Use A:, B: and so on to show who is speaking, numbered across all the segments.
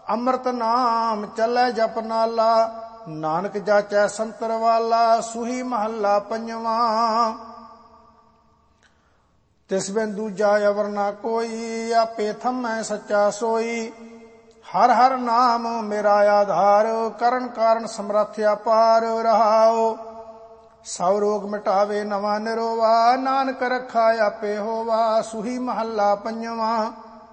A: ਅੰਮ੍ਰਿਤ ਨਾਮ ਚੱਲੈ ਜਪ ਨਾਲਾ, ਨਾਨਕ ਜਾਚੈ ਸੰਤਰ ਵਾਲਾ। ਸੂਹੀ ਮਹੱਲਾ ਪੰਜਵਾਂ। ਤਿਸ ਬਿਨ ਦੂਜਾ ਅਵਰ ਨਾ ਕੋਈ, ਆਪੇ ਥੰਮੈ ਸੱਚਾ ਸੋਈ। ਹਰ ਹਰ ਨਾਮ ਮੇਰਾ ਆਧਾਰ, ਕਰਨ ਕਾਰਨ ਸਮਰੱਥ ਅਪਾਰ। ਰਹਾਉ ਸਭ ਰੋਗ ਮਿਟਾਵੇ ਨਵਾ ਨਿਰੋਵਾ, ਨਾਨਕ ਰਖਾ ਆਪੇ ਹੋਵਾ। ਸੂਹੀ ਮਹੱਲਾ ਪੰਜਵਾਂ।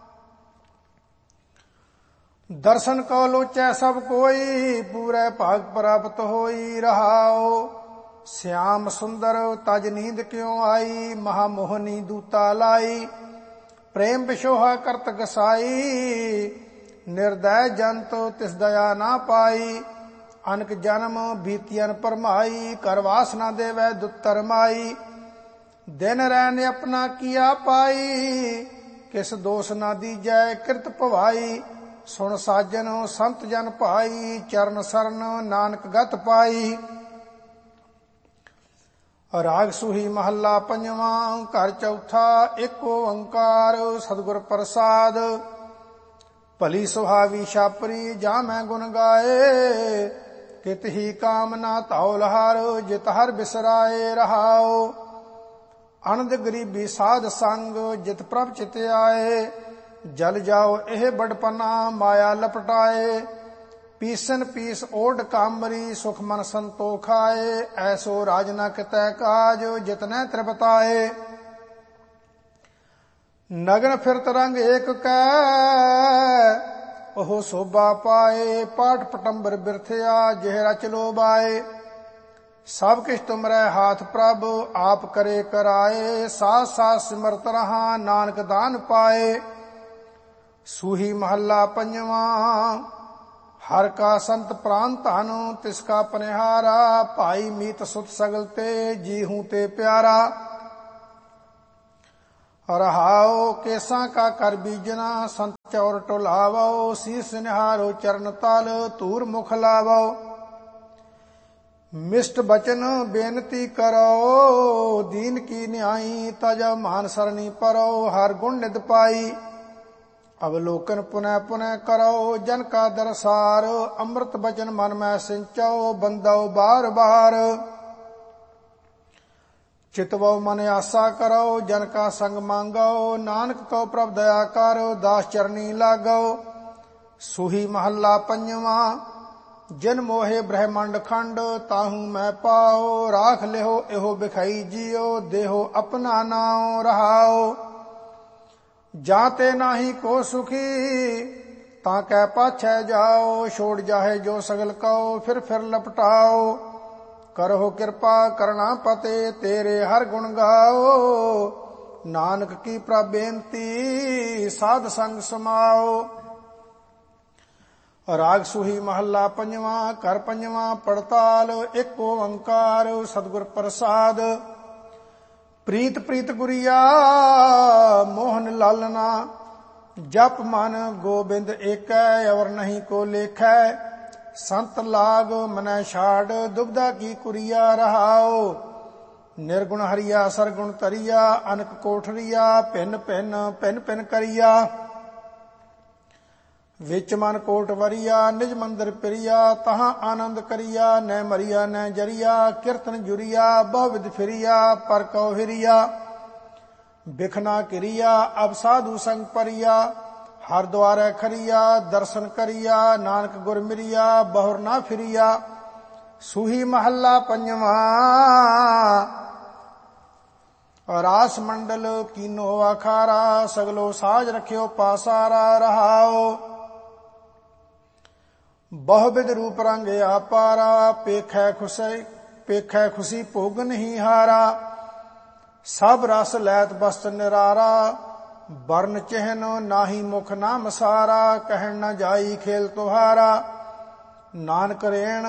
A: ਦਰਸ਼ਨ ਕਉ ਲੋਚੈ ਸਭ ਕੋਈ, ਪੂਰੇ ਭਾਗ ਪ੍ਰਾਪਤ ਹੋਈ। ਰਹਾਉ ਸਿਆਮ ਸੁੰਦਰ ਤਜ ਨੀਂਦ ਕਿਉ ਆਈ, ਮਹਾ ਮੋਹਨੀ ਦੂਤਾ ਲਾਈ। ਪ੍ਰੇਮ ਵਿਸ਼ੋਹਾ ਕਰਤ ਗਸਾਈ, ਨਿਰਦੈ ਜੰਤ ਤਿਸ ਦਇਆ ਨਾ ਪਾਈ। ਅਨਕ ਜਨਮ ਬੀਤੀਅਨ ਭਰਮਾਈ, ਕਰ ਵਾਸਨਾ ਦੇਵੈ ਦੁੱਤਰ ਮਾਈ। ਦਿਨ ਰੈਨ ਆਪਣਾ ਕੀਆ ਪਾਈ, ਕਿਸ ਦੋਸ ਨਾ ਦੀਜੈ ਕਿਰਤ ਭਵਾਈ। ਸੁਣ ਸਾਜਨ ਸੰਤ ਜਨ ਭਾਈ, ਚਰਨ ਸਰਨ ਨਾਨਕ ਗਤ ਪਾਈ। ਰਾਗ ਸੂਹੀ ਮਹੱਲਾ ਪੰਜਵਾਂ। ਘਰ ਚੌਥਾ। ਇੱਕ ਓੰਕਾਰ ਸਤਿਗੁਰ ਪ੍ਰਸਾਦ, ਭਲੀ ਸੁਹਾਵੀ ਛਾਪਰੀ ਜਾਂ ਮੈਂ ਗੁਣ ਗਾਏ। ਕਿਤ ਹੀ ਕਾਮਨਾ ਧੌ ਲਹਾਰ, ਜਿਤ ਹਰ ਬਿਸਰਾਏ। ਰਹਾਉ ਅਨੰਦ ਗਰੀਬੀ ਸਾਧ ਸੰਗ, ਜਿਤ ਪ੍ਰਭ ਚਿਤ ਆਏ। ਜਲ ਜਾਓ ਇਹ ਬੜਪਨਾ, ਮਾਇਆ ਲਪਟਾਏ। ਪੀਸਨ ਪੀਸ ਓਢ ਕਾਮਰੀ, ਸੁਖ ਮਨ ਸੰਤੋਖ ਆਏ। ਐਸੋ ਰਾਜ ਨ ਕਿਤੈ ਕਾਜ, ਜਿਤਨੈ ਤ੍ਰਿਪਤਾਏ। ਨਗਨ ਫਿਰਤ ਰੰਗ ਏਕ ਕੈ, ਉਹ ਸੋਭਾ ਪਾਏ। ਪਾਠ ਪਟੰਬਰ ਬਿਰਥਿਆ, ਜਿਹ ਰਚ ਲੋਬਾਏ। ਸਭ ਕਿਛ ਤੁਮਰੈ ਹਾਥ ਪ੍ਰਭ, ਆਪ ਕਰੇ ਕਰਾਏ। ਸਾਥ ਸਾਥ ਸਿਮਰਤ ਰਹਾ, ਨਾਨਕ ਦਾਨ ਪਾਏ। ਸੂਹੀ ਮਹੱਲਾ ਪੰਜਵਾਂ। ਹਰ ਕਾ ਸੰਤ ਪ੍ਰਾਨ ਧਨ, ਤਿਸ ਕਾ ਪਨਿਹਾਰਾ। ਭਾਈ ਮੀਤ ਸੁਤ ਸਗਲ ਤੇ, ਜੀਹੂ ਤੇ ਪਿਆਰਾ। ਰਹਾਉ ਕੇਸਾਂ ਕਾ ਕਰ ਬੀਜਨਾ, ਸੰਤ ਚੌਰ ਟੁਲਾਵੋ। ਸੀਸ ਨਿਹਾਰੋ ਚਰਨ ਤਲ, ਧੂਰ ਮੁਖ ਲਾਵੋ। ਮਿਸ਼ਟ ਬਚਨ ਬੇਨਤੀ ਕਰੋ, ਦੀਨ ਕੀ ਨਿਆਈ। ਤਜ ਮਾਨ ਸਰਣੀ ਪਰੋ, ਹਰ ਗੁਣ ਨਿਦ ਪਾਈ। ਅਵਲੋਕਨ ਪੁਨੈ ਪੁਨੈ ਕਰੋ, ਜਨ ਕਾ ਦਰਸਾਰ। ਅੰਮ੍ਰਿਤ ਬਚਨ ਮਨ ਮੈਂ ਸਿੰਚੋ, ਬੰਦੋ ਬਾਰ ਬਾਰ। ਚਿਤਵੋ ਮਨ ਆਸਾ ਕਰੋ, ਜਨ ਕਾ ਸੰਗ ਮੰਗੋ। ਨਾਨਕ ਕਉ ਪ੍ਰਭ ਦਇਆ ਕਰੋ, ਦਾਸ ਚਰਨੀ ਲਾਗੋ। ਸੂਹੀ ਮਹੱਲਾ ਪੰਜਵਾਂ। ਜਿਨ ਮੋਹੇ ਬ੍ਰਹਮੰਡ ਖੰਡ, ਤਾਹੂ ਮੈਂ ਪਾਓ। ਰਾਖ ਲਿਓ ਇਹੋ ਬਿਖਾਈ ਜੀਓ, ਦੇਹੋ ਆਪਣਾ ਨਾਉ। ਰਹਾਉ ਜਾਂ ਤੇ ਨਾਹੀ ਕੋ ਸੁਖੀ, ਤਾਂ ਕੈ ਪਾਛੈ ਜਾਓ। ਛੋੜ ਜਾਹੇ ਜੋ ਸਗਲ ਕਉ, ਫਿਰ ਲਪਟਾਓ। ਕਰੋ ਕਿਰਪਾ ਕਰਣਾ ਪਤੇ, ਤੇਰੇ ਹਰ ਗੁਣ ਗਾਓ। ਨਾਨਕ ਕੀ ਪ੍ਰਭ ਬੇਨਤੀ, ਸਾਧ ਸੰਗ ਸਮਾਓ। ਰਾਗ ਸੂਹੀ ਮਹੱਲਾ ਪੰਜਵਾਂ। ਘਰ ਪੰਜਵਾਂ। ਪੜਤਾਲ। ਇੱਕ ਓੰਕਾਰ ਸਤਿਗੁਰ ਪ੍ਰਸਾਦ, ਪ੍ਰੀਤ ਪ੍ਰੀਤ ਗੁਰੀਆ ਮੋਹਨ ਲਾਲਨਾ। ਜਪ ਮਨ ਗੋਬਿੰਦ ਏਕੈ, ਅਵਰ ਨਹੀਂ ਕੋ ਲੇਖੈ। ਸੰਤ ਲਾਗ ਮਨੈ ਛਾੜ, ਦੁਬਦਾ ਕੀ ਕੁਰੀਆ। ਰਹਾਉ ਨਿਰਗੁਣ ਹਰੀਆ ਸਰਗੁਣ ਤਰੀਆ। ਅਨਕ ਕੋਠਰੀਆ ਭਿੰਨ ਭਿੰਨ ਭਿੰਨ ਕਰੀਆ। ਵਿੱਚ ਮਨ ਕੋਟ ਵਰੀਆ, ਨਿਜ ਮੰਦਰ ਪ੍ਰਿਆ। ਤਹਾਂ ਆਨੰਦ ਕਰੀਆ, ਨੈ ਮਰੀਆ ਨੈ ਜਰੀਆ। ਕੀਰਤਨ ਜੁਰੀਆ, ਬਹੁ ਵਿਦ ਫਿਰੀਆ। ਪਰ ਕਉ ਹਿਰੀਆ, ਬਿਖਨਾ ਕਿਰੀਆ। ਅਬ ਸਾਧੂ ਸੰਗ ਪਰੀਆ, ਹਰ ਦੁਆਰੈ ਖਰੀਆ। ਦਰਸ਼ਨ ਕਰੀਆ, ਨਾਨਕ ਗੁਰ ਮਿਰੀਆ। ਬਹੁਰ ਨਾ ਫਿਰੀਆ। ਸੂਹੀ ਮਹੱਲਾ ਪੰਜਵਾਂ। ਰਾਸ ਮੰਡਲ ਕੀਨੋ ਆਖਾਰਾ, ਸਗਲੋ ਸਾਜ ਰਖਿਓ ਪਾਸਾਰਾ। ਰਹਾਉ ਬਹੁ ਬਿਧ ਰੂਪ ਰੰਗ ਆਪਾਰਾ। ਪੇਖੈ ਖੁਸ਼ੀ ਭੋਗ ਨਹੀਂ ਹਾਰਾ। ਸਭ ਰਸ ਲੈਤ ਬਸਤ ਨਿਰਾਰਾ। ਵਰਨ ਚਿਹਨ ਨਾਹੀ ਮੁਖ ਨਾਮ ਸਾਰਾ। ਕਹਿਣ ਨ ਜਾਈ ਖੇਲ ਤੁਹਾਰਾ। ਨਾਨਕ ਰੇਣ